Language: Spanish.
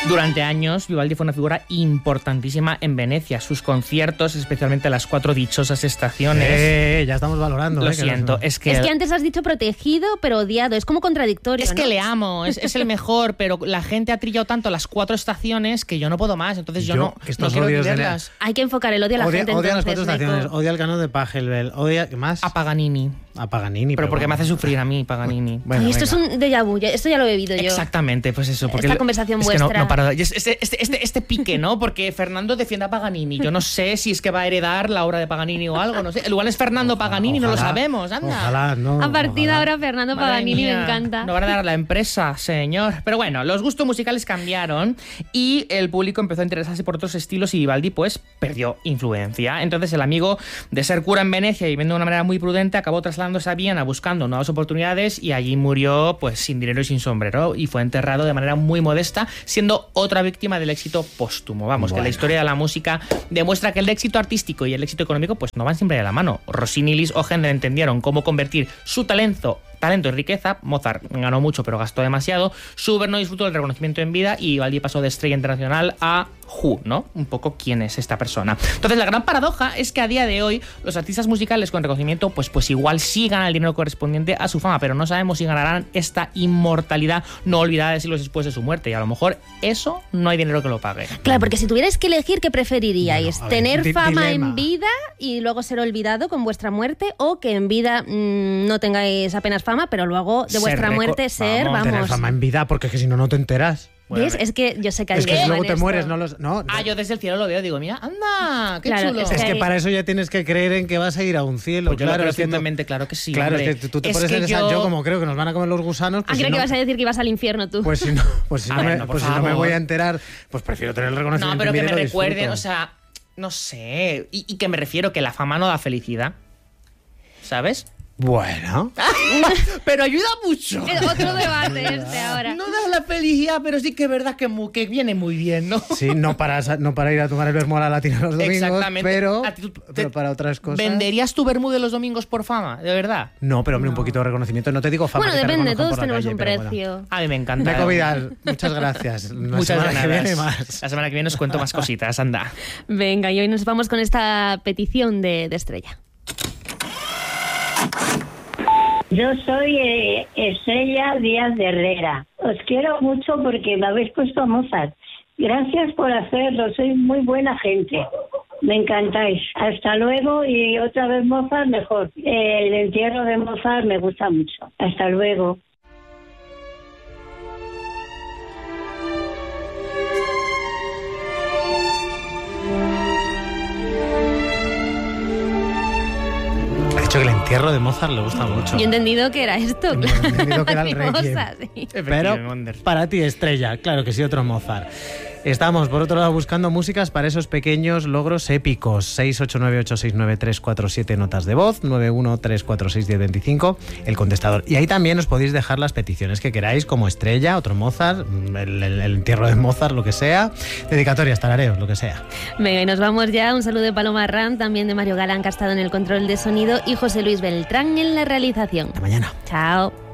Durante años, Vivaldi fue una figura importantísima en Venecia. Sus conciertos, especialmente las 4 dichosas estaciones... ya estamos valorando. Lo siento, es que antes has dicho protegido, pero odiado. Es como contradictorio, Es ¿no? que le amo, es el mejor, pero la gente ha trillado tanto las 4 estaciones que yo no puedo más. Entonces yo no quiero ni verlas. Hay que enfocar el odio a la gente. Odia las 4 entonces, estaciones, Neko. odia el canon de Pachelbel, odia... ¿Qué más? A Paganini. A Paganini. Pero porque bueno. me hace sufrir a mí, Paganini. Bueno, Ay, esto es un déjà vu, esto ya lo he bebido yo. Exactamente, pues eso. Porque Esta conversación es que vuestra. no paro. Este pique, ¿no? Porque Fernando defiende a Paganini. Yo no sé si es que va a heredar la obra de Paganini o algo, no sé. Igual es Fernando Paganini, no lo sabemos, anda. Ojalá, no. A partir de ojalá. ahora, Fernando Madre Paganini mía, me encanta. No van a dar a la empresa, señor. Pero bueno, los gustos musicales cambiaron y el público empezó a interesarse por otros estilos y Vivaldi, pues, perdió influencia. Entonces, el amigo de ser cura en Venecia y viviendo de una manera muy prudente, acabó trasladándose a Viena buscando nuevas oportunidades y allí murió, pues, sin dinero y sin sombrero y fue enterrado de manera muy modesta, siendo otra víctima del éxito póstumo. Vamos, que la historia de la música demuestra que el éxito artístico y el éxito económico, pues, no van siempre de la mano. Rossini y Liszt Händel entendieron cómo convertir su talento y riqueza. Mozart ganó mucho pero gastó demasiado. Schubert no disfrutó del reconocimiento en vida y Vivaldi pasó de estrella internacional a Who, ¿no? Un poco quién es esta persona. Entonces la gran paradoja es que a día de hoy los artistas musicales con reconocimiento pues igual sí ganan el dinero correspondiente a su fama, pero no sabemos si ganarán esta inmortalidad no olvidada de siglos después de su muerte y a lo mejor eso no hay dinero que lo pague. Claro, porque si tuvierais que elegir, ¿qué preferiríais? Bueno, a ver, ¿Tener fama dilema. en vida y luego ser olvidado con vuestra muerte o que en vida no tengáis apenas fama, pero luego de vuestra muerte ser, Tener vamos... fama en vida, porque es que si no, no te enteras. ¿Ves? Es que yo sé que hay Es que dilema luego en te esto. mueres, no los... No, Yo desde el cielo lo veo, digo, mira, anda, qué Claro, chulo. es Es que hay- para eso ya tienes que creer en que vas a ir a un cielo. Pues yo claro, lo creo es que firmemente, claro que sí. Claro, hombre. es que tú te Es pones que en esa... Yo como creo que nos van a comer los gusanos... Ah, Pues creo si que no, vas a decir que ibas al infierno tú. pues si no, pues si A no, ver, me, no, por pues si no me favor. voy a enterar, pues prefiero tener el reconocimiento No, pero en que vida me y lo recuerden, disfruto. o sea, no sé. Y que me refiero que la fama no da felicidad. ¿Sabes? Bueno, Pero ayuda mucho. Otro debate ahora. No da la felicidad, pero sí que es verdad que viene muy bien, ¿no? sí, no para ir a tomar el vermú a la latina los domingos, Exactamente. pero A ti pero para otras cosas... ¿Venderías tu vermú de los domingos por fama? ¿De verdad? No, pero hombre, un poquito de reconocimiento. No te digo fama. Bueno, que te depende, reconozcan todos por la tenemos calle, un pero bueno. precio. A mí me encanta. Neko Vidal, muchas gracias. La Muchas semana que gracias. viene más. La semana que viene os cuento más cositas, anda. Venga, y hoy nos vamos con esta petición de Estrella. Yo soy Estrella Díaz de Herrera. Os quiero mucho porque me habéis puesto a Mozart. Gracias por hacerlo, sois muy buena gente. Me encantáis. Hasta luego y otra vez Mozart mejor. El entierro de Mozart me gusta mucho. Hasta luego. Ha dicho que el entierro de Mozart le gusta mucho. Yo he entendido que era esto, He claro. entendido que era el Mimosa, Requiem. sí. Pero para ti, Estrella, claro que sí, otro Mozart. Estamos, por otro lado, buscando músicas para esos pequeños logros épicos. 689869347 notas de voz, 913461025, el contestador. Y ahí también os podéis dejar las peticiones que queráis, como Estrella, otro Mozart, el entierro de Mozart, lo que sea, dedicatorias, tarareos, lo que sea. Venga, y nos vamos ya. Un saludo de Paloma Ram, también de Mario Galán, que ha estado en el control de sonido, y José Luis Beltrán en la realización. Hasta mañana. Chao.